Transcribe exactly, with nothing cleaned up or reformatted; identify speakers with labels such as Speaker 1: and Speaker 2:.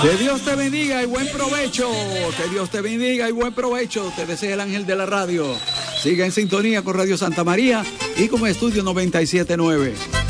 Speaker 1: Que Dios te bendiga y buen provecho. Que Dios te bendiga y buen provecho. Te desea el ángel de la radio. Siga en sintonía con Radio Santa María y con Estudio noventa y siete punto nueve.